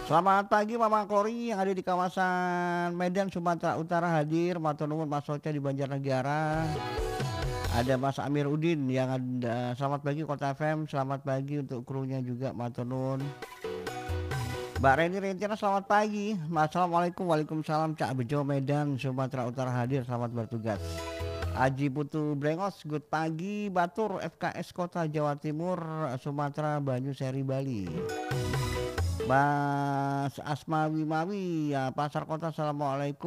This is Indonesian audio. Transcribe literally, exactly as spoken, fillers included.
Selamat pagi Mama Klori yang ada di kawasan Medan, Sumatera Utara hadir, matur nuwun Mas Ocha di Banjarnegara. Ada Mas Amir Udin yang ada selamat pagi Kota F M, selamat pagi untuk krunya juga matur nuwun. Mbak Reni Rentina selamat pagi. Assalamualaikum, waalaikumsalam Cak Bejo Medan, Sumatera Utara hadir, selamat bertugas. Aji Putu Brengos, good pagi Batur F K S Kota Jawa Timur, Sumatera Banyuseri Bali. Mas Asma Wimawi ya Pasar Kota, assalamualaikum.